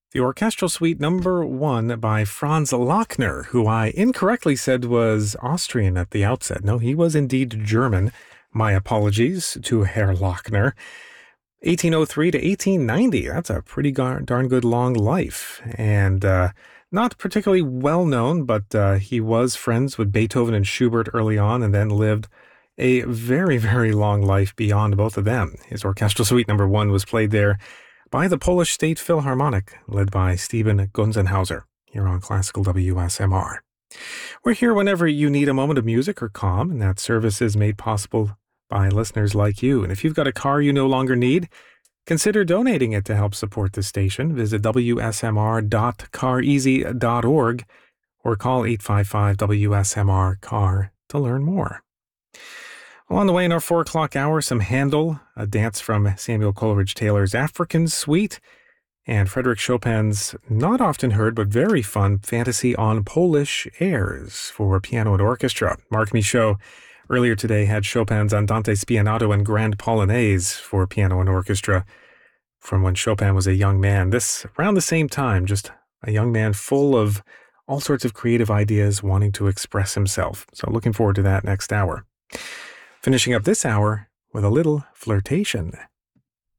The Orchestral Suite number 1 by Franz Lochner, who I incorrectly said was Austrian at the outset. No, he was indeed German. My apologies to Herr Lochner. 1803 to 1890, that's a pretty darn good long life. And not particularly well known, but he was friends with Beethoven and Schubert early on and then lived a very, very long life beyond both of them. His Orchestral Suite number 1 was played there by the Polish State Philharmonic, led by Stephen Gunzenhauser, here on Classical WSMR. We're here whenever you need a moment of music or calm, and that service is made possible by listeners like you. And if you've got a car you no longer need, consider donating it to help support the station. Visit wsmr.careasy.org or call 855-WSMR-CAR to learn more. Well, on the way in our 4 o'clock hour, some Handel, a dance from Samuel Coleridge Taylor's African Suite, and Frédéric Chopin's not often heard but very fun Fantasy on Polish Airs for piano and orchestra. Mark Michaud earlier today had Chopin's Andante Spianato and Grand Polonaise for piano and orchestra from when Chopin was a young man. This around the same time, just a young man full of all sorts of creative ideas, wanting to express himself. So looking forward to that next hour. Finishing up this hour with a little flirtation.